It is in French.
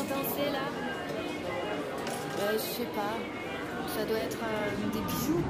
danser là? Je sais pas. Ça doit être des bijoux.